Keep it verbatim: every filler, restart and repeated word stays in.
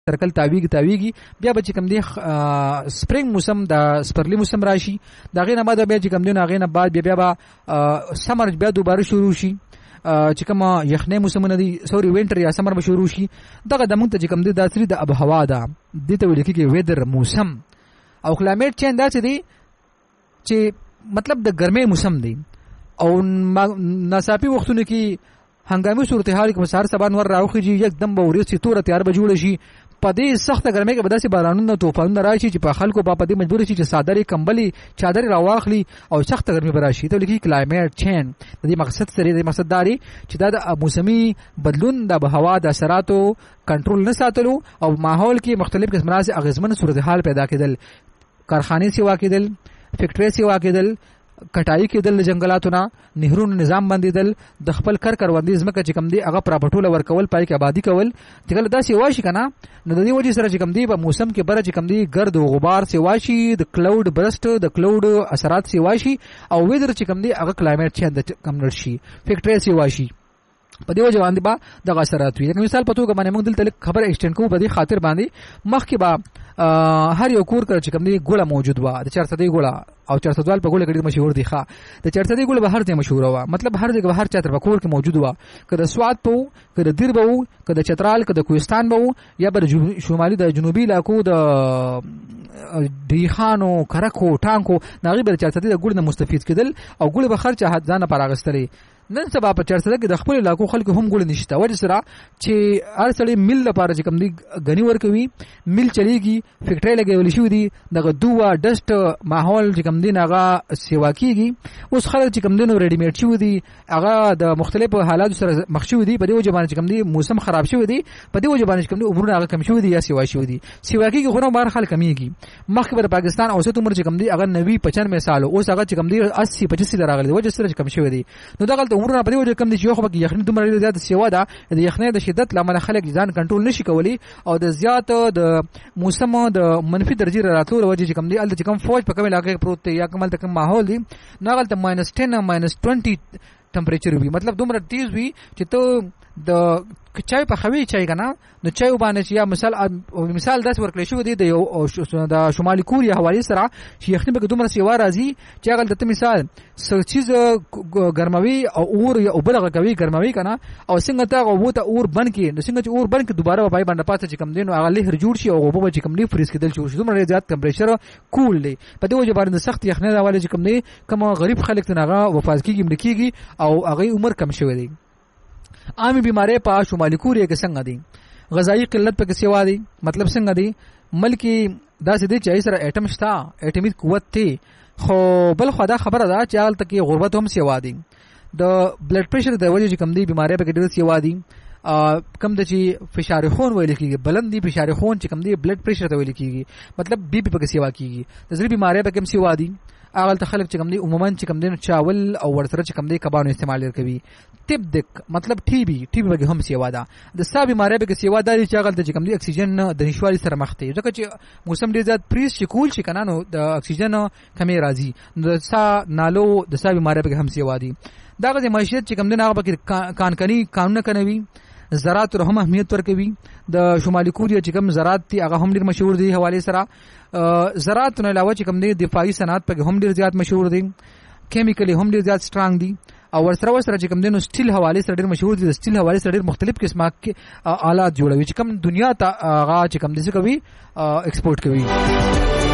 سرکل تاویږي تاویږي بیا به چې کوم دی سپرینګ موسم د سپرلی موسم راشي دا غینه بعد بیا چې کوم دی غینه بعد بیا بیا سمر بیا دوباره شروع شي چې کوم یخنۍ موسمونه دي سوري وینټر یا سمر به شروع شي دغه د مونږ ته چې کوم دی د اصلي د اب هوا ده دې ته ویل کېږي ویدر موسم او کلایمیټ چینج دا څه دی چې مطلب د ګرمۍ موسم دی او ناڅاپي وختونو کې هنګامي صورتحال کې مسار سبا نور راوخیږي یکدم به ورېځې توره تیار به جوړه شي په دې سخته ګرمۍ کې به داسې بارانونه طوفانونه راشي چې په خلکو به په دې مجبور شي چې څادرې کمبلې چادرې راواخلي او سخته ګرمۍ به راشي ته لیکي کلایمیټ چینج د دې مقصد سره د مقصد داري چې دا د موسمي بدلون د هوا د اثراتو کنټرول نه ساتلو او ماحول کې مختلف قسمه سي اغیزمن صورتحال پیدا کېدل کارخانې سیوا کېدل فیکټری سیوا کېدل کټای کېدل جنگلاتو نه نهرونو نظام بندیدل د خپل کر کروندې ځمکه چې کم دی هغه پراپټول ورکول پای کې آبادی کول دغه داسې واشي کنه نو د دې وجې سره چې کم دی په موسم کې بره چې کم دی ګرد او غبار سی واشي د کلاود برست د کلاود اثرات سی واشي او ویدر چې کم دی هغه کلایمیټ چینج کم نشي فیکټری سی واشي په دې وجه باندې با د اثرات وي مثال په توګه باندې موږ دلته خبر ایکسټند کوو په دې خاطر باندې مخکې با هر یو کور کړ چې کوم دی ګوله موجود و د چرته دی ګوله او چرته دوال په ګوله کې مشهور دی ښا د چرته دی ګوله به هر ځای مشهور و مطلب هر ځای هر چا تر کور کې موجود و کله سواد په کله دیر به کله چترال کله کوهستان به یا بر شمالي د جنوبي علاقو د دیخانو کرکو ټانکو ناغي بر چرته دی د ګوله مستفید کېدل او ګوله به خرچ ځان پر اغستري نن سبا په چرته کې د خپل علاقو خلکو هم ګول نشته وجه سره چې هر سړی مل لپاره چې کم دی غنی ورکوي مل چلیږي فیکټری لګول شي دي دغه دوه ډست ماحول چې کم دی هغه سیوا کیږي اوس خلک چې کم دی نو ریډی میډ شي دي هغه د مختلفو حالاتو سره مخ شي دي په دې وجه باندې چې کم دی موسم خراب شي دي په دې وجه باندې چې کم دی عمرونه هغه کم شي دي یا سیوا شي دي سیوا کیږي خو نو بهر خلک کمیږي مخکې بر پاکستان اوسط عمر چې کم دی هغه نوي پچانوي سال اوس هغه چې کم دی اسی پچاسی راغلي وجه سره کم شي دي نو دغه عمرونه په دې وجه کم دي چې یو خو کې یخنۍ دومره زیات سیوا ده د یخنۍ د شدت لامل خلک ځان کنټرول نشي کولی او د زیات د موسم د منفي درجه راتلو وجه چې کم دي ال چې کم فوج په کومه علاقه کې پروت دی یا کومه تک ماحول دی نو غلط ماینس ټین ماینس ټوینټي ټمپریچر وي مطلب دومره تیز وي چې ته د چای په خوي چای کنه نو چای وبانه یا مثال مثال داس ورکړی شو دی د د شمالي کوریا حواله سره چې یخنۍ به دومره سیوا راځي چې هغه د مثال څه چیز ګرموي او اور یا وبلغه کوي ګرموي کنه او څنګه ته او ته اور بن کې نو څنګه چې اور بن کې دوباره پای باندې پاتې چې کم دین او هغه لهر جوړ شي او وبو چې کم دی فریز کېدل شي دومره زیات ټمپریچر کول دی په دې وجه باندې سخت یخنۍ راواله چې کم دی کوم غریب خلک ته هغه وفات کیږي مړکیږي او هغه عمر کم شوی دی عامي بیماری په شمالي کوریا کې څنګه دي غذایی قلت په کې سیوا دي مطلب څنګه دي ملکی داسې دي چې سره اټم شتا اټمی قوت ته خو بل خدا خبره ده چې حالت کې غربت هم سیوا دي د بلډ پریشر د وجې کم دي بیماری په کې ډېر سیوا دي کم د چې فشار خون ویل کېږي بلند دي فشار خون چې کم دي بلډ پریشر ته ویل کېږي مطلب بي پی په کې سیوا کېږي د زړه بیماری په کې سیوا دي اغل ته خلک چې کم دي عموما چې کم دي چاول او ورسره چې کم دي کبانو استعمال کوي تب دک مطلب ټي بي ټي بي به هم سیوا ده د سا بیماری به سیوا ده چې اغل ته چې کم دي اکسیجن د نشوالي سره مخ ته ځکه چې موسم ډیر زیات پریس چې کول شي کنه نو د اکسیجن کمی راځي د سا نالو د سا بیماری به هم سیوا دي دا غږی معیشت چې کم دي هغه به کان کني قانون کوي زراعت هم اهمیت ورکوي د شمالي کوریا چې کوم زراعت دي هغه هم ډیر مشهور دي حواله سره زراعت نه علاوه چې کوم دي دفاعي صنعت په هم ډیر زیات مشهور دي کیمیکلی هم ډیر زیات سټرانګ دي او ورسره ورسره چې کوم دي نو سټیل حواله سره ډیر مشهور دي د سټیل حواله سره ډیر مختلف قسمه آلات جوړوي چې کوم دنیا ته هغه چې کوم دي څه کوي ایکسپورټ کوي